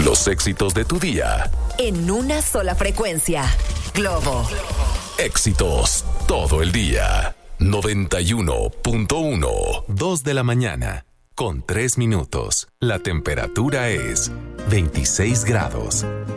Los éxitos de tu día. En una sola frecuencia. Globo. Éxitos todo el día. 91.1. 2 de la mañana, con 3 minutos. La temperatura es 26 grados.